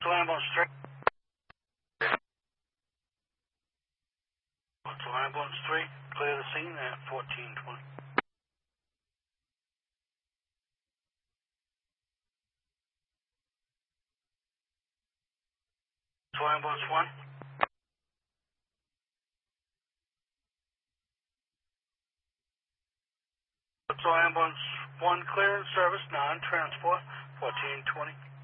to ambulance 3. To ambulance 3, clear the scene at 1420. To ambulance 1. To ambulance 1, clear in service, non-transport, 1420.